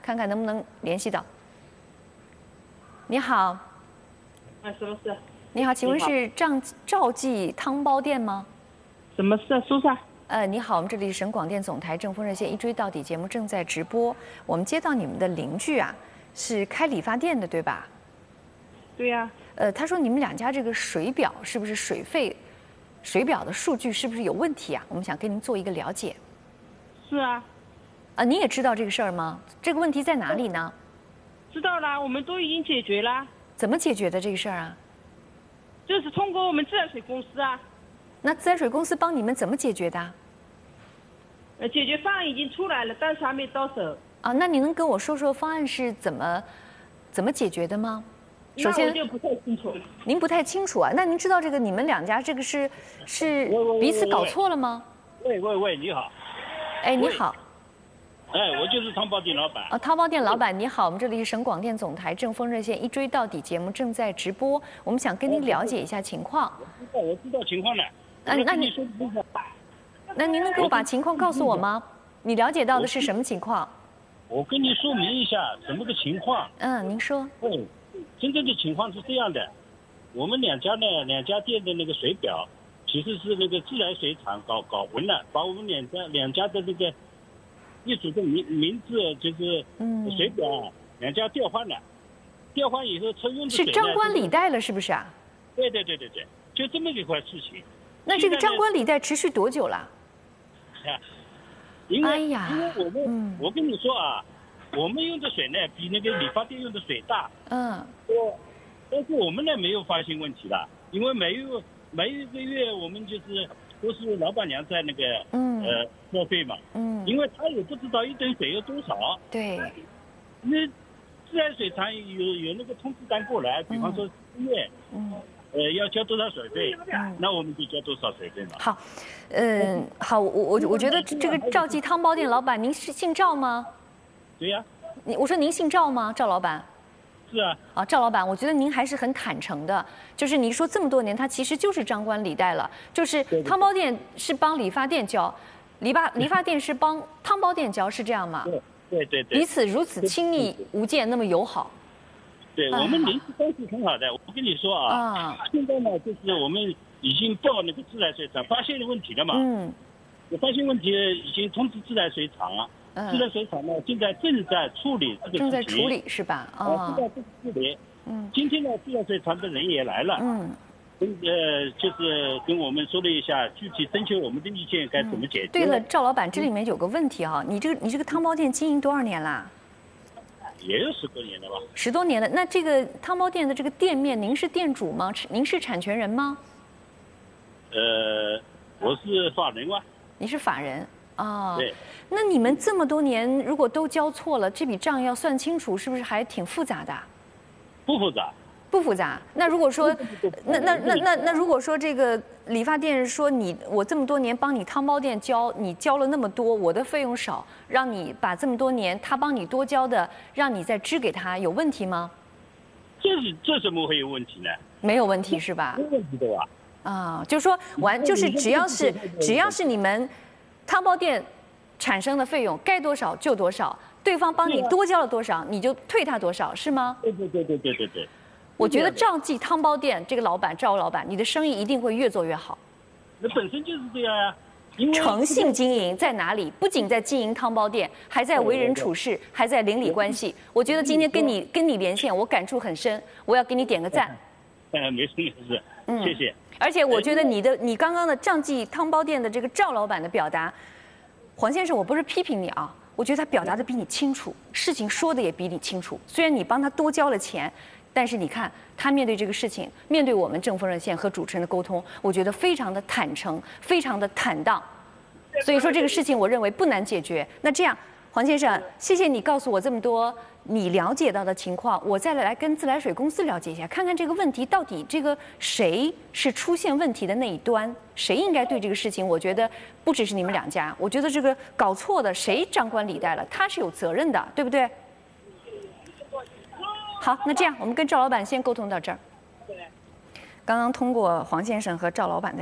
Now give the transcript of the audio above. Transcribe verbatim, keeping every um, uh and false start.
看看能不能联系到。你好， 啊，什么事？ 你好，请问是赵赵记汤包店吗？ 什么事啊？说啥？ 呃，你好，我们这里是省广电总台正风热线一追到底节目正在直播。我们接到你们的邻居啊，是开理发店的，对吧？ 对呀、啊。 呃，他说你们两家这个水表是不是水费、水表的数据是不是有问题啊？我们想跟您做一个了解。 是啊。 啊，你也知道这个事儿吗？这个问题在哪里呢？ 知道啦，我们都已经解决啦。 怎么解决的这个事儿啊？ 就是通过我们自来水公司啊。 那自来水公司帮你们怎么解决的？ 呃，解决方案已经出来了，但是还没到手。 啊，那你能跟我说说方案是怎么怎么解决的吗？首先， 我就不太清楚。 您不太清楚啊？那您知道这个你们两家这个是是彼此搞错了吗？ 喂喂喂，你好。 哎，你好。 哎，我就是汤包店老板。 啊，汤包店老板你好，我们这里是省广电总台正风热线一追到底节目正在直播，我们想跟您了解一下情况。 我知道，我知道情况了。 啊，那你那您能给我把情况告诉我吗？你了解到的是什么情况？ 我跟你说明一下什么个情况。 嗯，您说。 对，真正的情况是这样的，我们两家呢，两家店的那个水表，其实是那个自来水厂搞搞混了，把我们两家两家的那个业主的名名字就是水表啊，两家调换了，调换以后车用的水是张冠李戴了，是不是啊？ 对对对对对，就这么一块事情。 那这个张冠李戴持续多久了？ 啊，因为、 哎呀、 因为我们、 嗯、 我跟你说啊，我们用的水呢比那个理发店用的水大。 嗯。 我，但是我们呢没有发现问题了，因为每有每一个月我们就是都是老板娘在那个嗯呃收费嘛。嗯。因为她也不知道一吨水有多少。 对。 那自来水厂有有那个通知单过来，比方说一月。嗯。呃，要交多少水费？嗯、那我们就交多少水费嘛。 好，嗯，好，我我我觉得这个赵记汤包店老板，您是姓赵吗？ 对呀、啊。 你我说您姓赵吗？赵老板。 是啊。 啊，赵老板，我觉得您还是很坦诚的，就是你说这么多年，他其实就是张冠李戴了，就是汤包店是帮理发店交，理发理发店是帮汤包店交，是这样吗？ 对对对对。 彼此如此亲密无间，那么友好。 对我们邻居关系很好的，我跟你说啊，啊现在呢就是我们已经报那个自来水厂发现问题了嘛，嗯，我发现问题已经通知自来水厂了，嗯、自来水厂呢现在正在处理这个事情， 正在处理是吧？啊、 哦，正在处理。嗯，今天呢自来水厂的人也来了，嗯，呃就是跟我们说了一下具体征求我们的意见该怎么解决。 嗯、对了，赵老板，这里面有个问题啊，你这个你这个汤包店经营多少年啦？ 也有十多年了吧？ 十多年了，那这个汤包店的这个店面，您是店主吗？您是产权人吗？ 呃，我是法人啊。 你是法人啊？ 对。 那你们这么多年，如果都交错了，这笔账要算清楚，是不是还挺复杂的？ 不复杂。 不复杂。那如果说，那那那那那如果说这个理发店说你我这么多年帮你汤包店交，你交了那么多，我的费用少，让你把这么多年他帮你多交的，让你再支给他，有问题吗？ 这是这怎么会有问题呢？ 没有问题是吧？ 没问题的吧？ 啊，就是说完就是只要是只要是你们汤包店产生的费用该多少就多少，对方帮你多交了多少，你就退他多少，是吗？ 对对对对对对对。 我觉得赵记汤包店这个老板赵老板，你的生意一定会越做越好。 那本身就是这样呀、啊。 诚信经营在哪里？不仅在经营汤包店，还在为人处事，还在邻里关系。我觉得今天跟你跟你连线，我感触很深，我要给你点个赞。 哎，没事没事，嗯，谢谢。 而且我觉得你的你刚刚的赵记汤包店的这个赵老板的表达，黄先生，我不是批评你啊，我觉得他表达的比你清楚，事情说的也比你清楚。虽然你帮他多交了钱。但是你看，他面对这个事情，面对我们正风热线和主持人的沟通，我觉得非常的坦诚，非常的坦荡。所以说这个事情，我认为不难解决。那这样，黄先生，谢谢你告诉我这么多你了解到的情况，我再来跟自来水公司了解一下，看看这个问题到底这个谁是出现问题的那一端，谁应该对这个事情，我觉得不只是你们两家，我觉得这个搞错的谁张冠李戴了，他是有责任的，对不对？好，那这样我们跟赵老板先沟通到这儿。刚刚通过黄先生和赵老板的。